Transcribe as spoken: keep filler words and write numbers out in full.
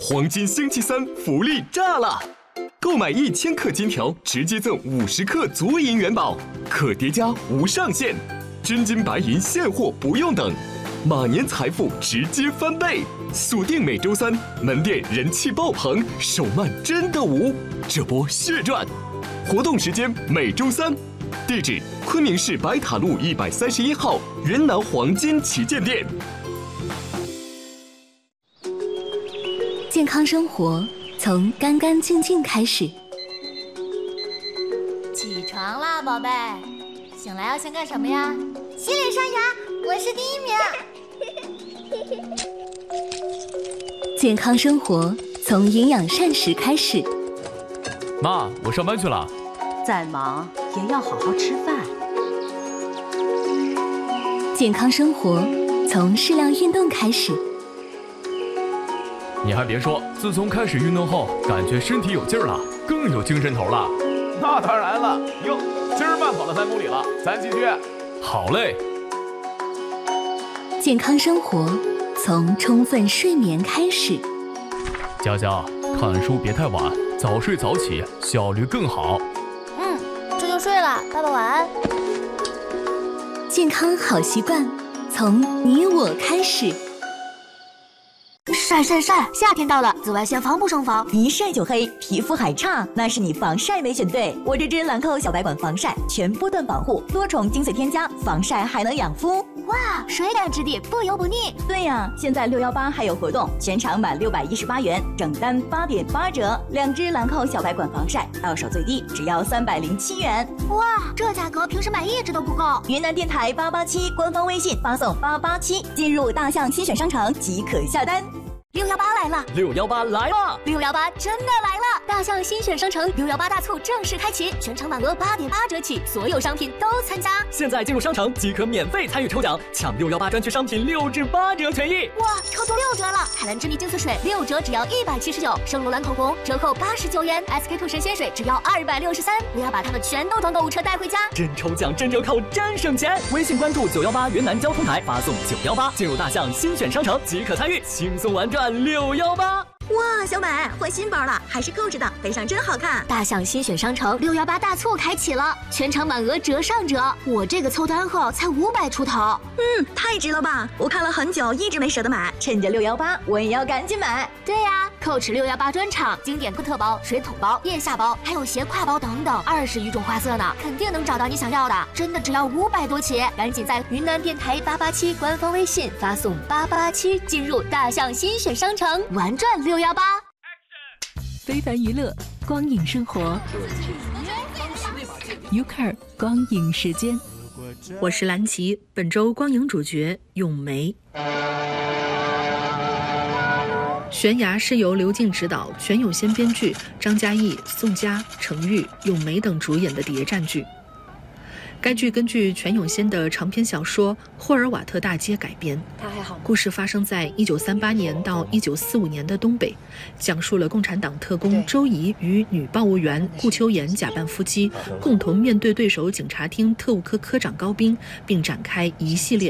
黄金星期三福利炸了！购买一千克金条，直接赠五十克足银元宝，可叠加无上限，真金白银现货不用等，马年财富直接翻倍！锁定每周三，门店人气爆棚，手慢真的无，这波血赚！活动时间每周三，地址昆明市白塔路一百三十一号云南黄金旗舰店。 健康生活从干干净净开始。 起床啦，宝贝！醒来要先干什么呀？ 洗脸刷牙，我是第一名。 健康生活从营养膳食开始。 妈，我上班去了。 再忙也要好好吃饭。 健康生活从适量运动开始。 你还别说，自从开始运动后，感觉身体有劲儿了，更有精神头了。 那当然了，哟，今儿慢跑了三公里了，咱继续。 好嘞。 健康生活从充分睡眠开始。 佳佳，看书别太晚，早睡早起，效率更好。 嗯，这就睡了，爸爸晚安。 健康好习惯从你我开始。 晒晒晒！夏天到了，紫外线防不胜防， 一晒就黑，皮肤还差，那是你防晒没选对。我这支兰蔻小白管防晒，全波段保护，多重精粹添加，防晒还能养肤。 哇，水感质地，不油不腻。 对呀、啊，现在六幺八还有活动，全场满六百一十八元，整单八点八折。两支兰蔻小白管防晒，到手最低只要三百零七元。 哇，这价格平时买一支都不够。 云南电台八八七官方微信发送八八七，进入大象新选商城即可下单。 六幺八来了！ 六幺八来了！ 六幺八真的来了！大象新选商城六幺八大促正式开启，全场满额八点八折起，所有商品都参加。 现在进入商城即可免费参与抽奖，抢六幺八专区商品六至八折权益！ 哇，抽中六折了！海蓝之谜净色水六折只要一百七十九，圣罗兰口红折扣八十九元 ，S K two 神仙水只要二百六十三。我要把它们全都从购物车带回家。 真抽奖，真折扣，真省钱！微信关注九幺八云南交通台，发送九幺八进入大象新选商城即可参与，轻松玩转六幺八。 哇，小美换新包了，还是购置的，背上真好看。 大象新选商城六幺八大促开启了，全场满额折上折。我这个凑单后才五百出头， 嗯，太值了吧！我看了很久，一直没舍得买，趁着六幺八，我也要赶紧买。 对呀、啊，蔻驰六幺八专场，经典特包、水桶包、腋下包，还有斜挎包等等，二十余种花色呢，肯定能找到你想要的。真的只要五百多起，赶紧在云南电台八八七官方微信发送八八七，进入大象新选商城，玩转六幺八。 非凡娱乐，光影生活 ，Ucar 光影时间。 我是蓝琪，本周光影主角咏梅。悬崖是由刘静执导，全永先编剧，张嘉译、宋佳、程昱、咏梅等主演的谍战剧。该剧根据全永先的长篇小说《霍尔瓦特大街》改编，故事发生在一九三八年到一九四五年的东北，讲述了共产党特工周怡与女报务员顾秋妍假扮夫妻，共同面对对手警察厅特务科科长高斌，并展开一系列